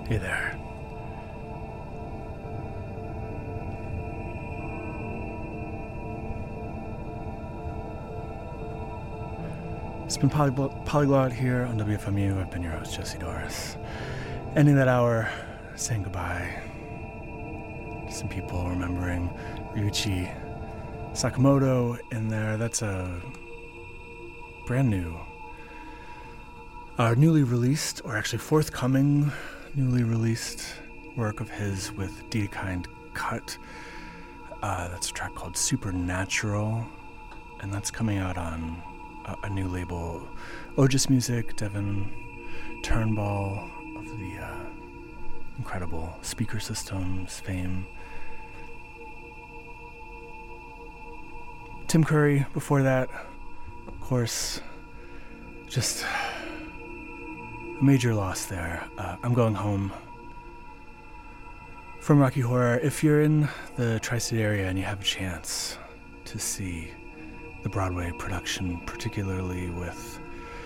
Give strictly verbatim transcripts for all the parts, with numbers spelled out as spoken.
Hey there. It's been Poly- Polyglot here on W F M U. I've been your host, Jesse Doris. Ending that hour, saying goodbye to some people, remembering Ryuichi Sakamoto in there. That's a brand new, uh, newly released, or actually forthcoming, newly released work of his with Dedekind Cut. Uh, that's a track called Supernatural, and that's coming out on a, a new label, Ojus Music. Devin Turnbull of the uh, incredible Speaker Systems fame. Tim Curry before that, of course, just a major loss there. Uh, I'm going home from Rocky Horror. If you're in the Tri-State area and you have a chance to see the Broadway production, particularly with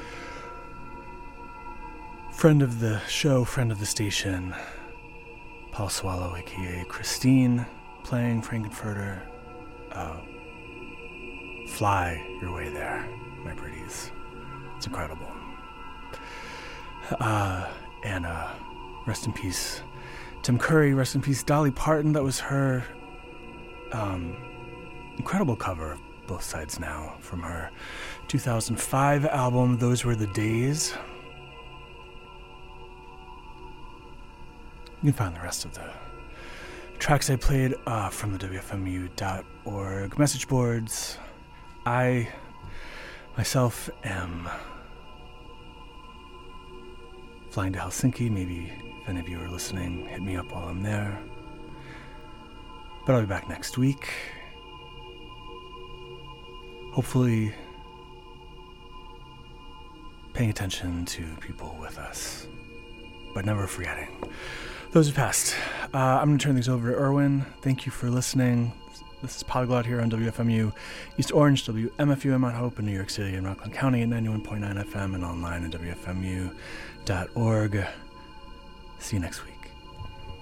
friend of the show, friend of the station, Paul Swallow, aka Christine, playing Frankenfurter, uh, fly your way there, my pretties. It's incredible. Uh, and uh, rest in peace, Tim Curry. Rest in peace, Dolly Parton. That was her um, incredible cover of Both Sides Now from her two thousand five album, Those Were the Days. You can find the rest of the tracks I played uh, from the W F M U dot org message boards. I, myself, am flying to Helsinki. Maybe if any of you are listening, hit me up while I'm there. But I'll be back next week. Hopefully paying attention to people with us, but never forgetting those who passed. Uh, I'm going to turn things over to Erwin. Thank you for listening. This is Polyglot here on W F M U East Orange, W M F U in Mount Hope in New York City and Rockland County at ninety-one point nine F M and online at W F M U dot org. See you next week.